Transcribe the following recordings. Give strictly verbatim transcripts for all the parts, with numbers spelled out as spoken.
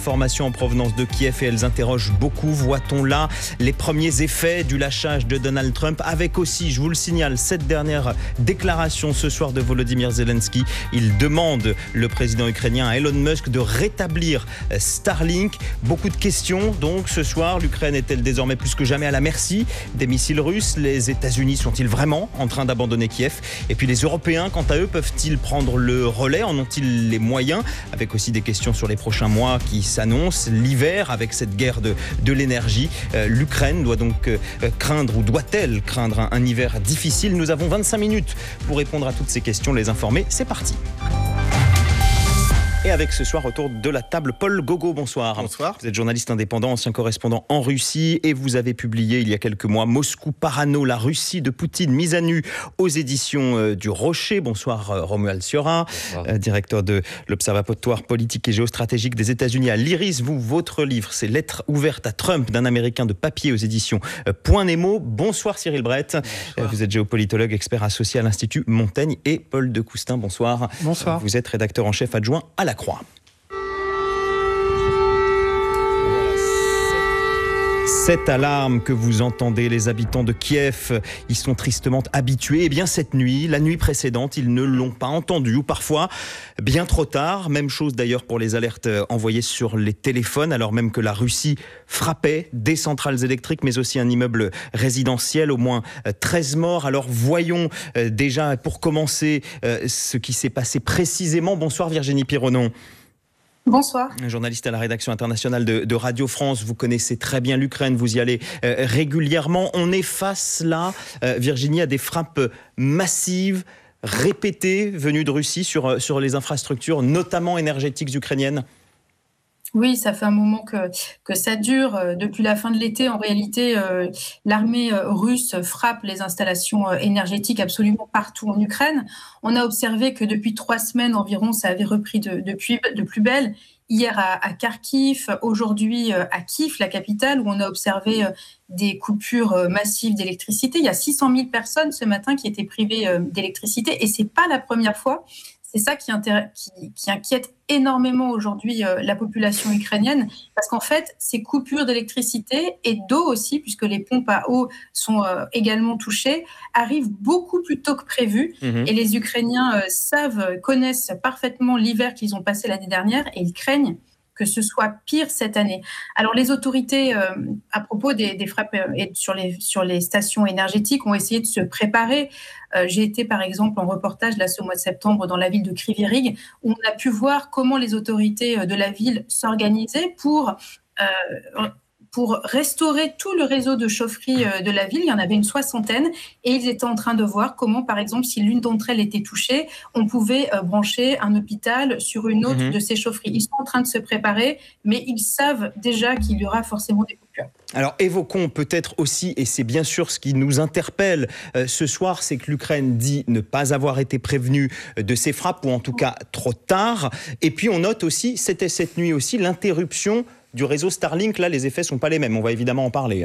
informations en provenance de Kiev et elles interrogent beaucoup. Voit-on là les premiers effets du lâchage de Donald Trump, avec aussi, je vous le signale, cette dernière déclaration ce soir de Volodymyr Zelensky. Il demande, le président ukrainien, à Elon Musk de rétablir Starlink. Beaucoup de questions donc ce soir. L'Ukraine est-elle désormais plus que jamais à la merci des missiles russes? Les États-Unis sont-ils vraiment en train d'abandonner Kiev? Et puis les Européens, quant à eux, peuvent-ils prendre le relais? En ont-ils les moyens? Avec aussi des questions sur les prochains mois qui s'annoncent. L'hiver, avec cette guerre de, de l'énergie. Euh, L'Ukraine doit donc euh, craindre, ou doit-elle craindre un, un hiver difficile? Nous avons vingt-cinq minutes pour répondre à toutes ces questions, les informer. C'est parti. Et avec ce soir, autour de la table, Paul Gogo, bonsoir. Bonsoir. Vous êtes journaliste indépendant, ancien correspondant en Russie et vous avez publié il y a quelques mois Moscou Parano, la Russie de Poutine mise à nu aux éditions euh, du Rocher. Bonsoir euh, Romuald Siora, euh, directeur de l'Observatoire politique et géostratégique des États-Unis à l'Iris. Vous, votre livre, c'est Lettre ouverte à Trump d'un Américain de papier aux éditions euh, Point Nemo. Bonsoir Cyril Brett. Euh, vous êtes géopolitologue, expert associé à l'Institut Montaigne, et Paul de Coustin. Bonsoir. Bonsoir. Vous êtes rédacteur en chef adjoint à La Croix. Cette alarme que vous entendez, les habitants de Kiev, ils sont tristement habitués. Eh bien, cette nuit, la nuit précédente, ils ne l'ont pas entendu, ou parfois bien trop tard. Même chose d'ailleurs pour les alertes envoyées sur les téléphones, alors même que la Russie frappait des centrales électriques, mais aussi un immeuble résidentiel, au moins treize morts. Alors voyons déjà, pour commencer, ce qui s'est passé précisément. Bonsoir Virginie Pironon. Bonsoir. Journaliste à la rédaction internationale de, de Radio France, vous connaissez très bien l'Ukraine, vous y allez euh, régulièrement. On est face là, euh, Virginie, à des frappes massives, répétées, venues de Russie sur, sur les infrastructures, notamment énergétiques ukrainiennes. Oui, ça fait un moment que, que ça dure. Depuis la fin de l'été, en réalité, euh, l'armée russe frappe les installations énergétiques absolument partout en Ukraine. On a observé que depuis trois semaines environ, ça avait repris de, de, plus, de plus belle. Hier à, à Kharkiv, aujourd'hui à Kiev, la capitale, où on a observé des coupures massives d'électricité. Il y a six cent mille personnes ce matin qui étaient privées d'électricité, et c'est pas la première fois. C'est ça qui, intér- qui, qui inquiète énormément aujourd'hui euh, la population ukrainienne, parce qu'en fait, ces coupures d'électricité et d'eau aussi, puisque les pompes à eau sont euh, également touchées, arrivent beaucoup plus tôt que prévu. Mmh. Et les Ukrainiens euh, savent, connaissent parfaitement l'hiver qu'ils ont passé l'année dernière, et ils craignent que ce soit pire cette année. Alors les autorités, euh, à propos des, des frappes euh, sur, les, sur les stations énergétiques, ont essayé de se préparer. Euh, j'ai été par exemple en reportage là, ce mois de septembre dans la ville de Kryvyi Rih, où on a pu voir comment les autorités de la ville s'organisaient pour... Euh, pour restaurer tout le réseau de chaufferie de la ville. Il y en avait une soixantaine et ils étaient en train de voir comment, par exemple, si l'une d'entre elles était touchée, on pouvait brancher un hôpital sur une autre mmh. de ces chaufferies. Ils sont en train de se préparer, mais ils savent déjà qu'il y aura forcément des coupures. Alors évoquons peut-être aussi, et c'est bien sûr ce qui nous interpelle euh, ce soir, c'est que l'Ukraine dit ne pas avoir été prévenue de ces frappes, ou en tout cas trop tard. Et puis on note aussi, c'était cette nuit aussi, l'interruption du réseau Starlink. Là, les effets ne sont pas les mêmes. On va évidemment en parler.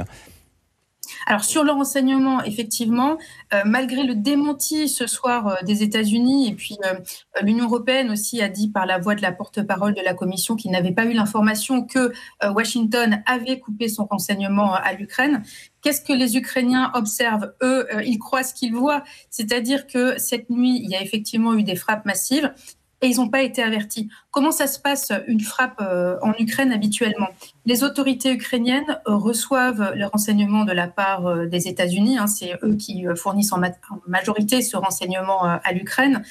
Alors, sur le renseignement, effectivement, euh, malgré le démenti ce soir euh, des États-Unis, et puis euh, l'Union européenne aussi a dit par la voix de la porte-parole de la Commission qu'il n'avait pas eu l'information que euh, Washington avait coupé son renseignement à l'Ukraine. Qu'est-ce que les Ukrainiens observent? Eux, euh, ils croient ce qu'ils voient. C'est-à-dire que cette nuit, il y a effectivement eu des frappes massives, et ils n'ont pas été avertis. Comment ça se passe une frappe euh, en Ukraine habituellement? Les autorités ukrainiennes euh, reçoivent les renseignements de la part euh, des États-Unis. Hein, c'est eux qui euh, fournissent en, ma- en majorité ce renseignement euh, à l'Ukraine.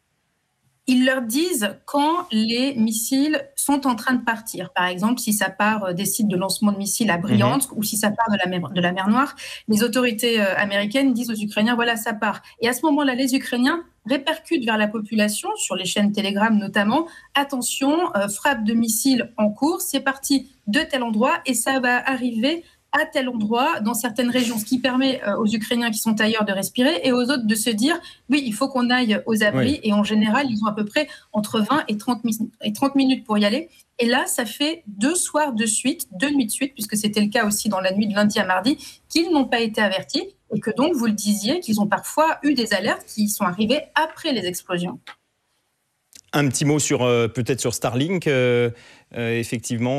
Ils leur disent quand les missiles sont en train de partir. Par exemple, si ça part des sites de lancement de missiles à Bryansk mmh. ou si ça part de la, mer, de la mer Noire, les autorités euh, américaines disent aux Ukrainiens, voilà, ça part. Et à ce moment-là, les Ukrainiens répercutent vers la population, sur les chaînes Telegram notamment, attention, euh, frappe de missiles en cours, c'est parti de tel endroit et ça va arriver à tel endroit, dans certaines régions, ce qui permet euh, aux Ukrainiens qui sont ailleurs de respirer et aux autres de se dire, oui, il faut qu'on aille aux abris. Oui. Et en général, ils ont à peu près entre vingt et trente minutes pour y aller. Et là, ça fait deux soirs de suite, deux nuits de suite, puisque c'était le cas aussi dans la nuit de lundi à mardi, qu'ils n'ont pas été avertis et que donc, vous le disiez, qu'ils ont parfois eu des alertes qui sont arrivées après les explosions. Un petit mot sur, euh, peut-être sur Starlink, euh, euh, effectivement.